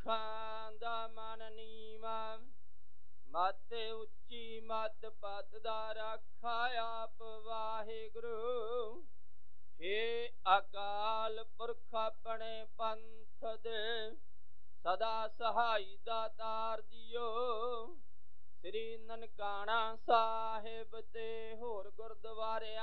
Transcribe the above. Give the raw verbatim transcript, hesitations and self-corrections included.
ਸਿੱਖਾਂ ਦਾ ਮਨ ਨੀਵਾਂ, ਮਤ ਉੱਚੀ ਮਤ ਪਤ ਦਾ ਰਾਖਾ ਆਪ ਵਾਹਿਗੁਰੂ। ਹੇ ਅਕਾਲ ਪੁਰਖ ਆਪਣੇ ਪੰਥ ਦੇ ਸਦਾ ਸਹਾਈ ਦਾਤਾਰ ਜੀਓ। ਸ੍ਰੀ ਨਨਕਾਣਾ ਸਾਹਿਬ ਤੇ ਹੋਰ ਗੁਰਦੁਆਰਿਆਂ